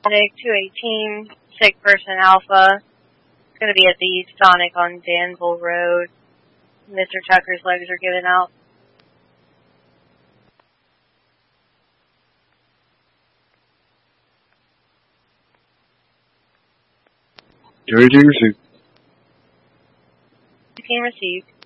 Medic 218, sick person Alpha. It's going to be at the Sonic on Danville Road. Mr. Tucker's legs are giving out. Can received. You can receive.